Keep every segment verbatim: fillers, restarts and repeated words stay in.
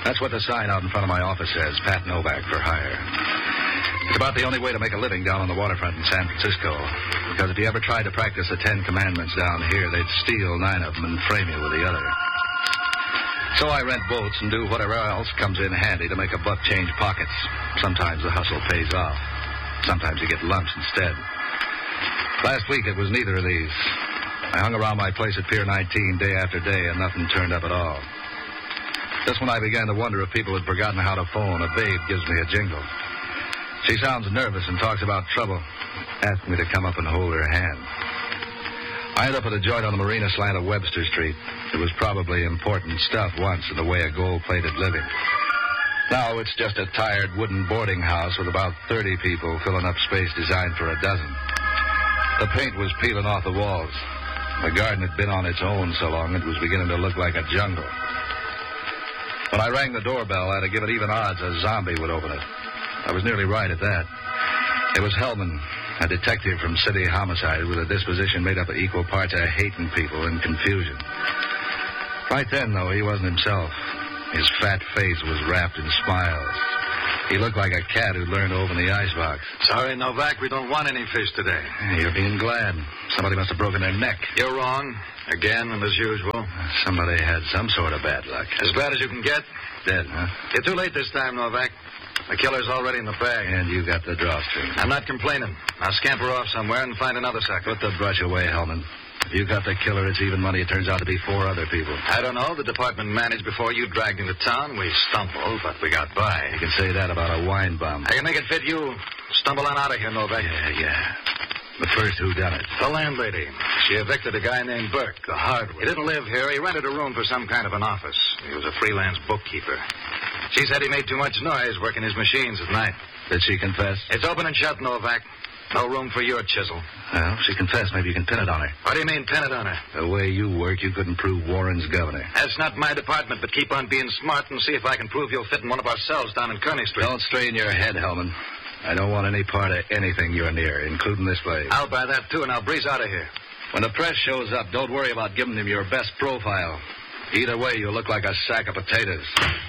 That's what the sign out in front of my office says, Pat Novak for hire. It's about the only way to make a living down on the waterfront in San Francisco. Because if you ever tried to practice the Ten Commandments down here, they'd steal nine of them and frame you with the other. So I rent boats and do whatever else comes in handy to make a buck change pockets. Sometimes the hustle pays off. Sometimes you get lunch instead. Last week it was neither of these. I hung around my place at Pier nineteen day after day and nothing turned up at all. Just when I began to wonder if people had forgotten how to phone, a babe gives me a jingle. She sounds nervous and talks about trouble. Asked me to come up and hold her hand. I ended up at a joint on the marina slant of Webster Street. It was probably important stuff once in the way of gold-plated living. Now it's just a tired wooden boarding house with about thirty people filling up space designed for a dozen. The paint was peeling off the walls. The garden had been on its own so long it was beginning to look like a jungle. When I rang the doorbell, I had to give it even odds a zombie would open it. I was nearly right at that. It was Hellman, a detective from City Homicide with a disposition made up of equal parts of hating people and confusion. Right then, though, he wasn't himself. His fat face was wrapped in smiles. He looked like a cat who'd learned to open the icebox. Sorry, Novak, we don't want any fish today. You're being glad. Somebody must have broken their neck. You're wrong. Again, and as usual. Somebody had some sort of bad luck. As bad as you can get. Dead, huh? You're too late this time, Novak. The killer's already in the bag. And you got the drawstring. I'm not complaining. I'll scamper off somewhere and find another sucker. Put the brush away, Hellman. If you got the killer, it's even money. It turns out to be four other people. I don't know. The department managed before you dragged into town. We stumbled, but we got by. You can say that about a wine bum. I can make it fit you. Stumble on out of here, Novak. Yeah, yeah. But first, who done it? The landlady. She evicted a guy named Burke, the hardware. He didn't live here. He rented a room for some kind of an office. He was a freelance bookkeeper. She said he made too much noise working his machines at night. Did she confess? It's open and shut, Novak. No room for your chisel. Well, she confessed. Maybe you can pin it on her. What do you mean, pin it on her? The way you work, you couldn't prove Warren's governor. That's not my department, but keep on being smart and see if I can prove you'll fit in one of our cells down in Kearney Street. Don't strain your head, Hellman. I don't want any part of anything you're near, including this place. I'll buy that, too, and I'll breeze out of here. When the press shows up, don't worry about giving them your best profile. Either way, you'll look like a sack of potatoes.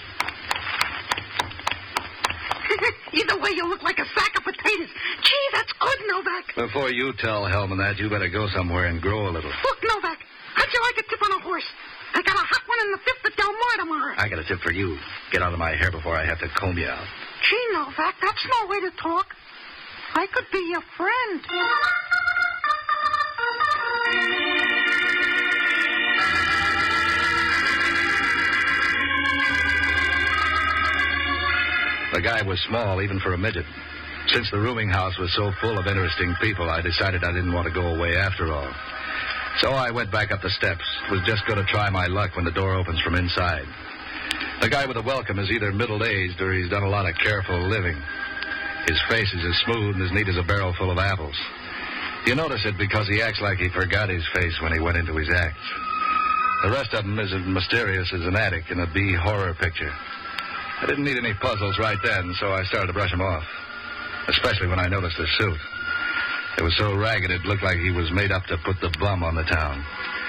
Either way, you look like a sack of potatoes. Gee, that's good, Novak. Before you tell Hellman that, you better go somewhere and grow a little. Look, Novak, how'd you like a tip on a horse? I got a hot one in the fifth at Del Mar tomorrow. I got a tip for you. Get out of my hair before I have to comb you out. Gee, Novak, that's no way to talk. I could be your friend. The guy was small, even for a midget. Since the rooming house was so full of interesting people, I decided I didn't want to go away after all. So I went back up the steps. Was just going to try my luck when the door opens from inside. The guy with the welcome is either middle-aged or he's done a lot of careful living. His face is as smooth and as neat as a barrel full of apples. You notice it because he acts like he forgot his face when he went into his act. The rest of him is as mysterious as an addict in a B horror picture. I didn't need any puzzles right then, so I started to brush him off. Especially when I noticed his suit. It was so ragged it looked like he was made up to put the bum on the town.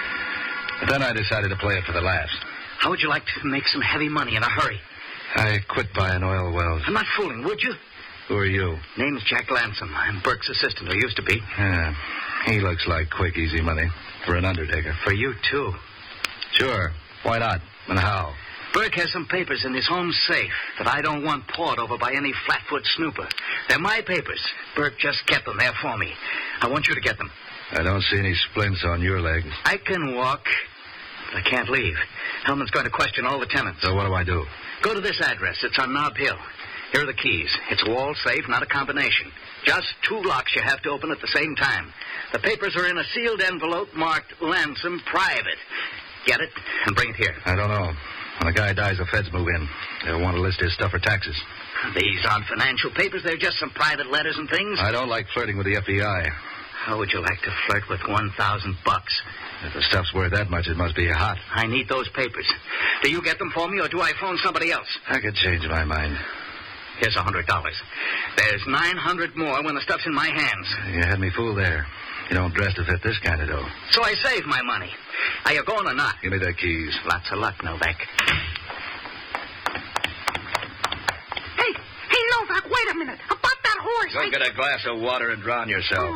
But then I decided to play it for the laughs. How would you like to make some heavy money in a hurry? I quit buying oil wells. I'm not fooling, would you? Who are you? Name's Jack Lansom. I'm Burke's assistant, or used to be. Yeah, he looks like quick, easy money for an undertaker. For you, too. Sure. Why not? And how? Burke has some papers in his home safe that I don't want pawed over by any flatfoot snooper. They're my papers. Burke just kept them there for me. I want you to get them. I don't see any splints on your legs. I can walk, but I can't leave. Hellman's going to question all the tenants. So what do I do? Go to this address. It's on Nob Hill. Here are the keys. It's a wall safe, not a combination. Just two locks you have to open at the same time. The papers are in a sealed envelope marked Lansom Private. Get it? And bring it here. I don't know. When a guy dies, the feds move in. They'll want to list his stuff for taxes. These aren't financial papers. They're just some private letters and things. I don't like flirting with the F B I. How would you like to flirt with one thousand bucks? If the stuff's worth that much, it must be hot. I need those papers. Do you get them for me, or do I phone somebody else? I could change my mind. Here's a hundred dollars. There's nine hundred more when the stuff's in my hands. You had me fooled there. You don't dress to fit this kind of dough. So I save my money. Are you going or not? Give me the keys. Lots of luck, Novak. wait a minute. About that horse. Go I... get a glass of water and drown yourself.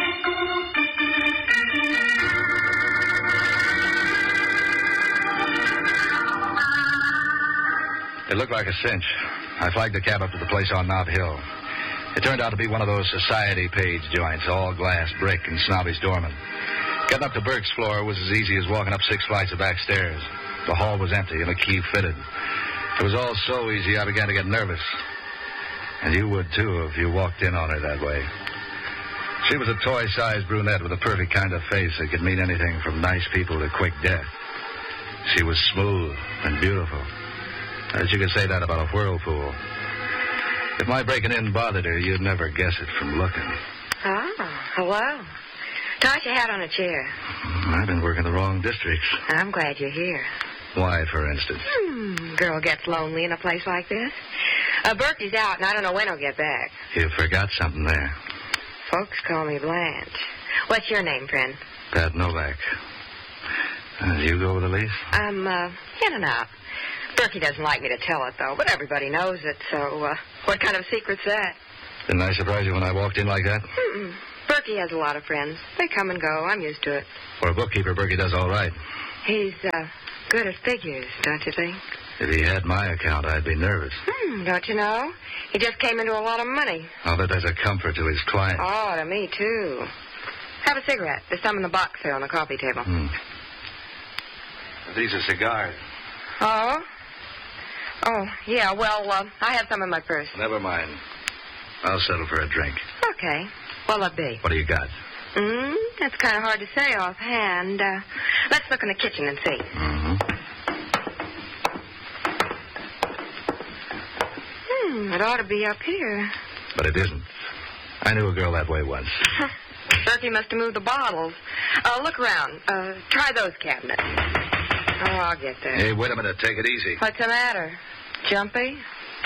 It looked like a cinch. I flagged the cab up to the place on Nob Hill. It turned out to be one of those society page joints, all glass, brick, and snobby's doorman. Getting up to Burke's floor was as easy as walking up six flights of back stairs. The hall was empty and the key fitted. It was all so easy I began to get nervous. And you would, too, if you walked in on her that way. She was a toy-sized brunette with a perfect kind of face that could mean anything from nice people to quick death. She was smooth and beautiful. As you could say that about a whirlpool. If my breaking in bothered her, you'd never guess it from looking. Oh, hello. Toss your hat on a chair. I've been working the wrong districts. I'm glad you're here. Why, for instance? Hmm, girl gets lonely in a place like this. Uh, Berkey's out, and I don't know when he'll get back. You forgot something there. Folks call me Blanche. What's your name, friend? Pat Novak. Uh, you go with the lease? I'm, uh, in and out. Berkey doesn't like me to tell it, though, but everybody knows it, so, uh, what kind of secret's that? Didn't I surprise you when I walked in like that? Mm-mm. Berkey has a lot of friends. They come and go. I'm used to it. For a bookkeeper, Berkey does all right. He's, uh, good at figures, don't you think? If he had my account, I'd be nervous. Hmm, don't you know? He just came into a lot of money. I'll bet that's a comfort to his client. Oh, to me, too. Have a cigarette. There's some in the box there on the coffee table. Hmm. These are cigars. Oh? Oh, yeah, well, uh, I have some in my purse. Never mind. I'll settle for a drink. Okay. What'll it be? What do you got? Hmm, that's kind of hard to say offhand. Uh, let's look in the kitchen and see. Mm-hmm. Hmm, it ought to be up here. But it isn't. I knew a girl that way once. Berkey must have moved the bottles. Uh, look around. Uh, try those cabinets. Oh, I'll get there. Hey, wait a minute. Take it easy. What's the matter? Jumpy?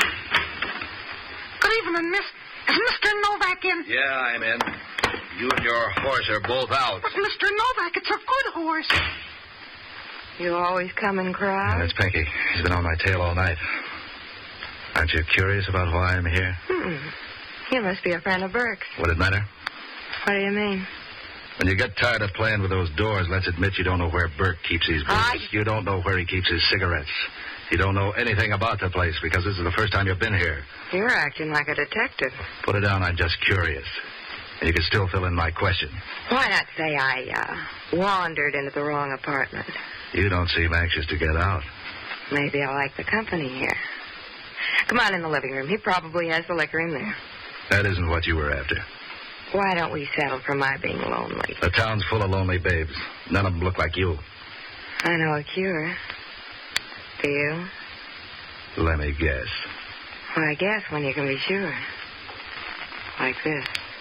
Good evening, Miss... Is Mister Novak in? Yeah, I'm in. You and your horse are both out. But Mister Novak, it's a good horse. You always come in crowds? That's Pinky. He's been on my tail all night. Aren't you curious about why I'm here? Hmm. You must be a friend of Burke's. Would it matter? What do you mean? When you get tired of playing with those doors, let's admit you don't know where Burke keeps his business. I... You don't know where he keeps his cigarettes. You don't know anything about the place because this is the first time you've been here. You're acting like a detective. Put it down, I'm just curious. And you can still fill in my question. Why not say I, uh, wandered into the wrong apartment? You don't seem anxious to get out. Maybe I like the company here. Come on in the living room. He probably has the liquor in there. That isn't what you were after. Why don't we settle for my being lonely? The town's full of lonely babes. None of them look like you. I know a cure. Do you? Let me guess. Well, I guess when you can be sure. Like this.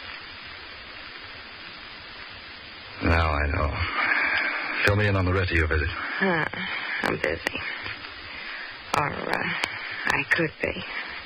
Now I know. Fill me in on the rest of your visit. Huh. I'm busy. Or, uh, I could be.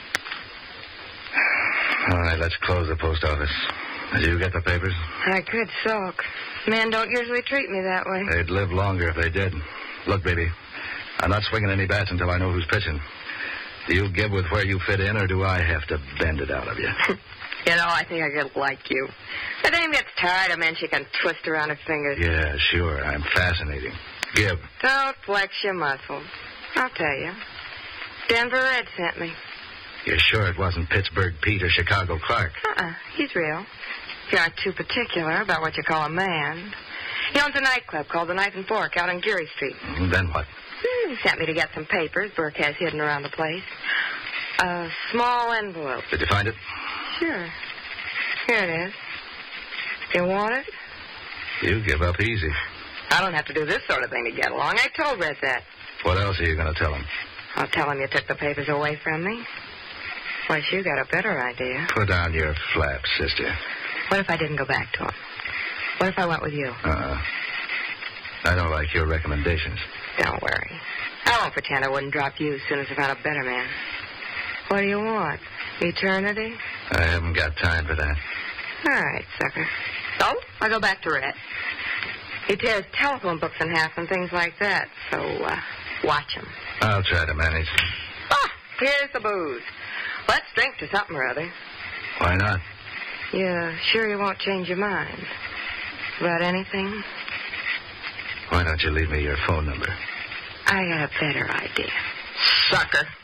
All right, let's close the post office. Did you get the papers? I could sulk. Men don't usually treat me that way. They'd live longer if they did. Look, baby, I'm not swinging any bats until I know who's pitching. Do you give with where you fit in, or do I have to bend it out of you? You know, I think I could like you. The dame gets tired of men she can twist around her fingers. Yeah, sure. I'm fascinating. Give. Don't flex your muscles. I'll tell you. Denver Red sent me. You're sure it wasn't Pittsburgh Pete or Chicago Clark? Uh-uh. He's real. If you aren't too particular about what you call a man. He owns a nightclub called the Knife and Fork out on Geary Street. Then what? He sent me to get some papers Burke has hidden around the place. A small envelope. Did you find it? Sure. Here it is. You want it? You give up easy. I don't have to do this sort of thing to get along. I told Red that. What else are you going to tell him? I'll tell him you took the papers away from me. Why, you got a better idea. Put down your flaps, sister. What if I didn't go back to him? What if I went with you? Uh-uh. I don't like your recommendations. Don't worry. I won't pretend I wouldn't drop you as soon as I found a better man. What do you want? Eternity? I haven't got time for that. All right, sucker. So, I go back to Red. He tears telephone books in half and things like that, so, uh, watch him. I'll try to manage. Ah, here's the booze. Let's drink to something or other. Why not? You sure you won't change your mind? About anything? Why don't you leave me your phone number? I got a better idea. Sucker.